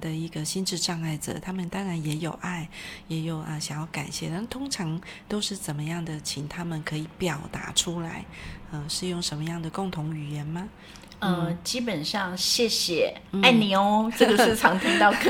的一个心智障碍者，他们当然也有爱，也有想要感谢，但通常都是怎么样的请他们可以表达出来？是用什么样的共同语言吗？ 基本上谢谢、爱你哦，这个是常听到